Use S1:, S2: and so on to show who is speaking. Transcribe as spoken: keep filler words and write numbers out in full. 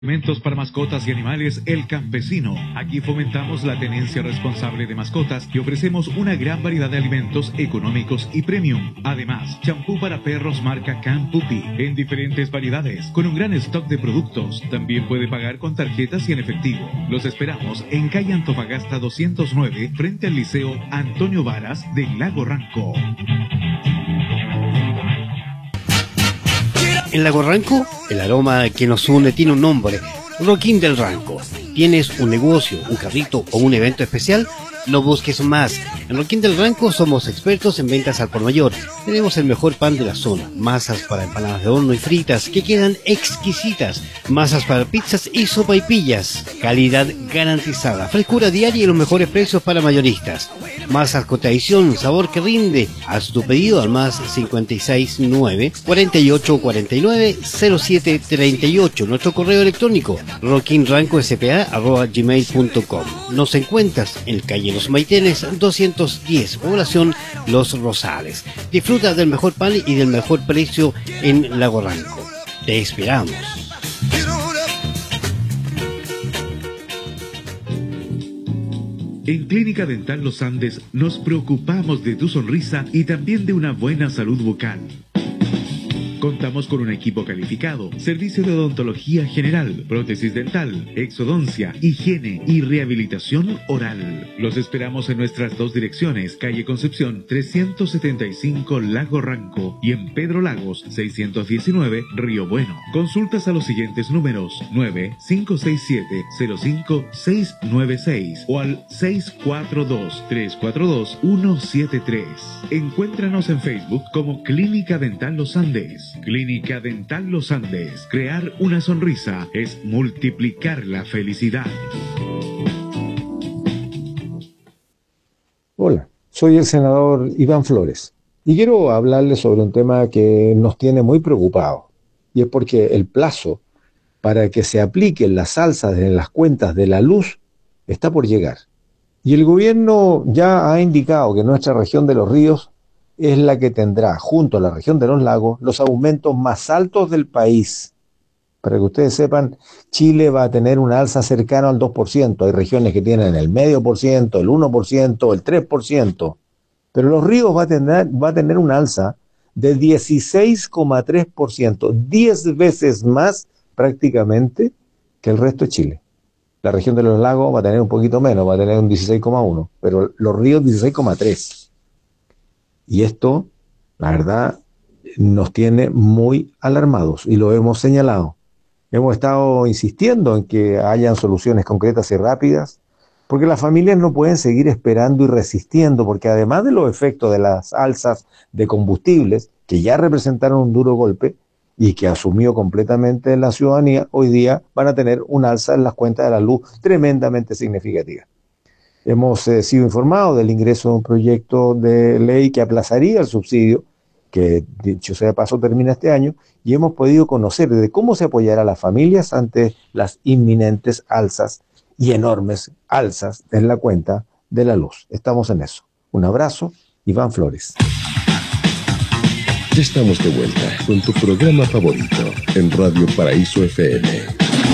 S1: Alimentos para mascotas y animales El Campesino. Aquí fomentamos la tenencia responsable de mascotas y ofrecemos una gran variedad de alimentos económicos y premium. Además, champú para perros marca Campupi en diferentes variedades, con un gran stock de productos. También puede pagar con tarjetas y en efectivo. Los esperamos en calle Antofagasta doscientos nueve, frente al Liceo Antonio Varas de Lago Ranco.
S2: En Lago Ranco, el aroma que nos une tiene un nombre, Roquín del Ranco. ¿Tienes un negocio, un carrito o un evento especial? No busques más. En Roquín del Ranco somos expertos en ventas al por mayor. Tenemos el mejor pan de la zona, masas para empanadas de horno y fritas que quedan exquisitas, masas para pizzas y sopaipillas, calidad garantizada, frescura diaria y los mejores precios para mayoristas. Masas con tradición, sabor que rinde. Haz tu pedido al más cincuenta y seis nueve, cuarenta y ocho cuarenta y nueve, cero siete treinta y ocho. Nuestro correo electrónico roquinrancospa arroba gmail punto com. Nos encuentras en calle Los Maitenes doscientos diez, población Los Rosales. Disfruta del mejor pan y del mejor precio en Lago Ranco. Te esperamos.
S1: En Clínica Dental Los Andes nos preocupamos de tu sonrisa y también de una buena salud bucal. Contamos con un equipo calificado, servicio de odontología general, prótesis dental, exodoncia, higiene y rehabilitación oral. Los esperamos en nuestras dos direcciones, calle Concepción trescientos setenta y cinco Lago Ranco y en Pedro Lagos seiscientos diecinueve Río Bueno. Consultas a los siguientes números: nueve cinco seis siete cero cinco seis nueve seis o al seis cuatro dos tres cuatro dos uno siete tres. Encuéntranos en Facebook como Clínica Dental Los Andes. Clínica Dental Los Andes. Crear una sonrisa es multiplicar la felicidad.
S3: Hola, soy el senador Iván Flores y quiero hablarles sobre un tema que nos tiene muy preocupados, y es porque el plazo para que se apliquen las alzas en las cuentas de la luz está por llegar. Y el gobierno ya ha indicado que nuestra región de los ríos es la que tendrá, junto a la región de los lagos, los aumentos más altos del país. Para que ustedes sepan, Chile va a tener una alza cercana al dos por ciento. Hay regiones que tienen el medio por ciento, el uno por ciento, el tres por ciento. Pero los ríos va a tener, va a tener una alza de dieciséis coma tres por ciento, diez veces más prácticamente que el resto de Chile. La región de los lagos va a tener un poquito menos, va a tener un dieciséis coma uno, pero los ríos dieciséis coma tres. Y esto, la verdad, nos tiene muy alarmados y lo hemos señalado. Hemos estado insistiendo en que hayan soluciones concretas y rápidas, porque las familias no pueden seguir esperando y resistiendo, porque además de los efectos de las alzas de combustibles, que ya representaron un duro golpe y que asumió completamente la ciudadanía, hoy día van a tener un alza en las cuentas de la luz tremendamente significativa. Hemos eh, sido informados del ingreso de un proyecto de ley que aplazaría el subsidio, que dicho sea de paso termina este año, y hemos podido conocer de cómo se apoyará a las familias ante las inminentes alzas y enormes alzas en la cuenta de la luz. Estamos en eso. Un abrazo, Iván Flores.
S4: Ya estamos de vuelta con tu programa favorito en Radio Paraíso F M.